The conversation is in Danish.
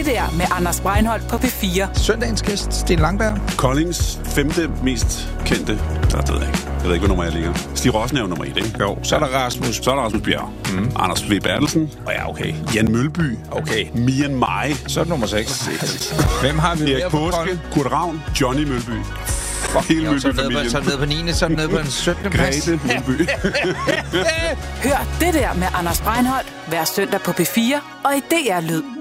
der med Anders Breinholt på P4. Søndagens gæst, Sten Langberg. Koldings 5. mest kendte. Det ved jeg ikke. Jeg ved ikke, hvad nummer jeg ligger. Stig Rossen er jo nummer 1, ikke? Jo, så er der Rasmus. Så er der Rasmus Bjerg. Anders V. Bertelsen. Ja, okay. Jan Mølby. Okay. Mian Mai. Så er det nummer 6. Hvem har vi Erik Påske. Kurt Ravn. Johnny Mølby. Hele Mølby-familien. Så nede på 9. Så nede på en 17. plads. Grete Mølby. Hør det der med Anders Breinholt hver søndag på P4 og i DR Lyd.